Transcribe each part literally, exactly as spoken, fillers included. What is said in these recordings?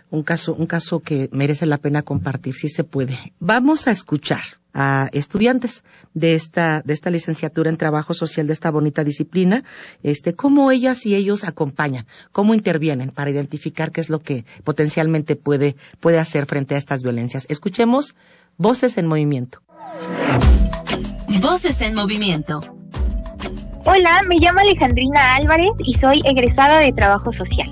un caso, un caso que merece la pena compartir, sí se puede. Vamos a escuchar a estudiantes de esta, de esta licenciatura en trabajo social, de esta bonita disciplina, este, cómo ellas y ellos acompañan, cómo intervienen para identificar qué es lo que potencialmente puede, puede hacer frente a estas violencias. Escuchemos Voces en Movimiento. Voces en Movimiento. Hola, me llamo Alejandrina Álvarez y soy egresada de Trabajo Social.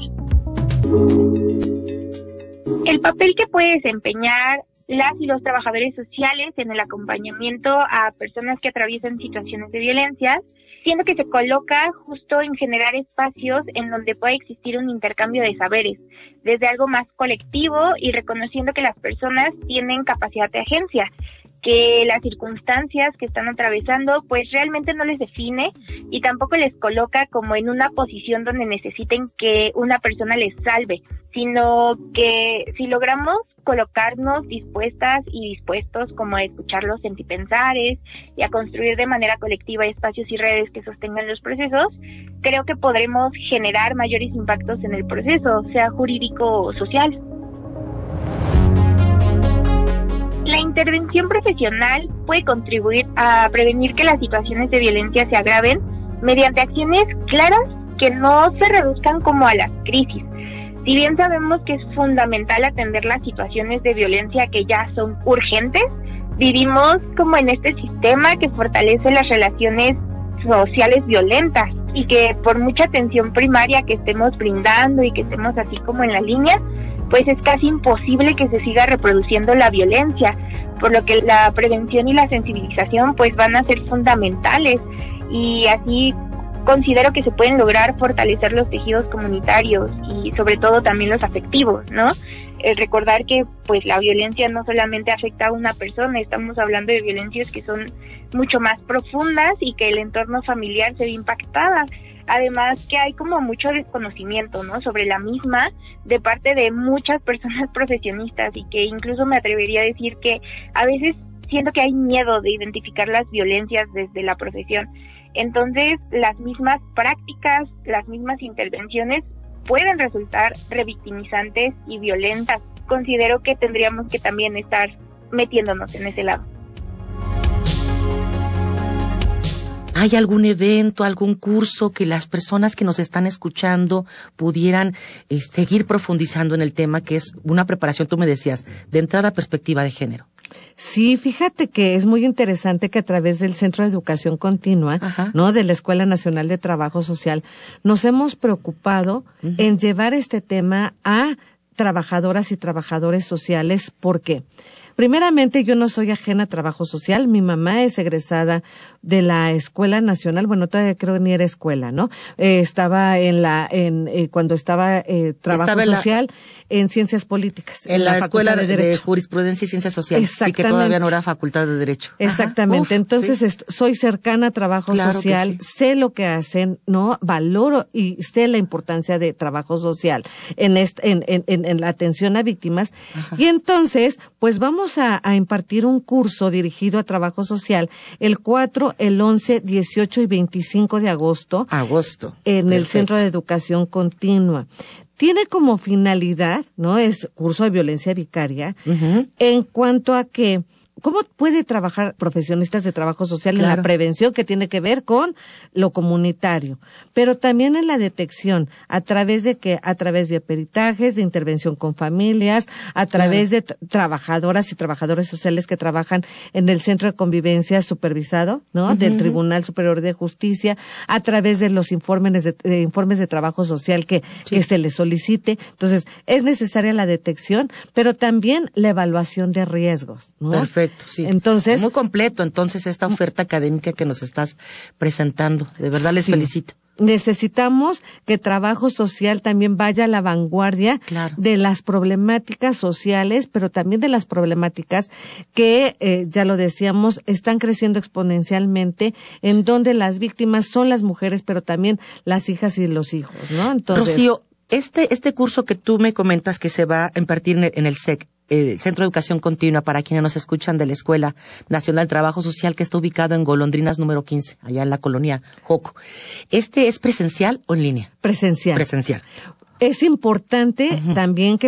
El papel que puede desempeñar las y los trabajadores sociales en el acompañamiento a personas que atraviesan situaciones de violencia, siendo que se coloca justo en generar espacios en donde pueda existir un intercambio de saberes, desde algo más colectivo y reconociendo que las personas tienen capacidad de agencia, que las circunstancias que están atravesando pues realmente no les define y tampoco les coloca como en una posición donde necesiten que una persona les salve, sino que si logramos colocarnos dispuestas y dispuestos como a escuchar los sentipensares y a construir de manera colectiva espacios y redes que sostengan los procesos, creo que podremos generar mayores impactos en el proceso, sea jurídico o social. La intervención profesional puede contribuir a prevenir que las situaciones de violencia se agraven mediante acciones claras que no se reduzcan como a las crisis. Si bien sabemos que es fundamental atender las situaciones de violencia que ya son urgentes, vivimos como en este sistema que fortalece las relaciones sociales violentas y que por mucha atención primaria que estemos brindando y que estemos así como en la línea, pues es casi imposible que se siga reproduciendo la violencia, por lo que la prevención y la sensibilización pues van a ser fundamentales y así considero que se pueden lograr fortalecer los tejidos comunitarios y sobre todo también los afectivos, ¿no? El recordar que pues la violencia no solamente afecta a una persona, estamos hablando de violencias que son mucho más profundas y que el entorno familiar se ve impactada. Además que hay como mucho desconocimiento, ¿no?, sobre la misma de parte de muchas personas profesionistas y que incluso me atrevería a decir que a veces siento que hay miedo de identificar las violencias desde la profesión. Entonces, las mismas prácticas, las mismas intervenciones pueden resultar revictimizantes y violentas. Considero que tendríamos que también estar metiéndonos en ese lado. ¿Hay algún evento, algún curso que las personas que nos están escuchando pudieran eh, seguir profundizando en el tema, que es una preparación, tú me decías, de entrada a perspectiva de género? Sí, fíjate que es muy interesante que a través del Centro de Educación Continua, Ajá. ¿no?, de la Escuela Nacional de Trabajo Social, nos hemos preocupado uh-huh. en llevar este tema a trabajadoras y trabajadores sociales. ¿Por qué? Primeramente, yo no soy ajena a trabajo social. Mi mamá es egresada de la Escuela Nacional, bueno, todavía creo que ni era escuela, ¿no? Eh, estaba en la, en, eh, cuando estaba, eh, trabajo estaba en social la, en ciencias políticas. En, en la, la Escuela de, de Jurisprudencia y Ciencias Sociales. Exactamente. Sí, que todavía no era facultad de Derecho. Exactamente. Uf, Entonces, sí. est- soy cercana a trabajo claro social, sí. sé lo que hacen, ¿no? Valoro y sé la importancia de trabajo social en, est- en, en, en, en la atención a víctimas. Ajá. Y entonces, pues vamos a, a impartir un curso dirigido a trabajo social el cuatro, el once, dieciocho y veinticinco de agosto. Agosto. En Perfecto. El Centro de Educación Continua. Tiene como finalidad, ¿no?, es curso de violencia vicaria, uh-huh. en cuanto a que ¿cómo puede trabajar profesionistas de trabajo social claro. en la prevención, que tiene que ver con lo comunitario, pero también en la detección, a través de que, a través de peritajes, de intervención con familias, a través claro. de t- trabajadoras y trabajadores sociales que trabajan en el Centro de Convivencia Supervisado, ¿no?, uh-huh. del Tribunal Superior de Justicia, a través de los informes de, de informes de trabajo social que, sí. que se les solicite. Entonces, es necesaria la detección, pero también la evaluación de riesgos, ¿no? Perfecto. Sí. Entonces, muy completo, entonces, esta oferta académica que nos estás presentando. De verdad les sí. felicito. Necesitamos que trabajo social también vaya a la vanguardia claro. de las problemáticas sociales, pero también de las problemáticas que, eh, ya lo decíamos, están creciendo exponencialmente, en donde las víctimas son las mujeres, pero también las hijas y los hijos, ¿no? Entonces, Rocío, este, este curso que tú me comentas que se va a impartir en el C E C, el Centro de Educación Continua, para quienes nos escuchan, de la Escuela Nacional de Trabajo Social, que está ubicado en Golondrinas número quince, allá en la colonia Joco. ¿Este es presencial o en línea? Presencial. Presencial. Es importante uh-huh. también que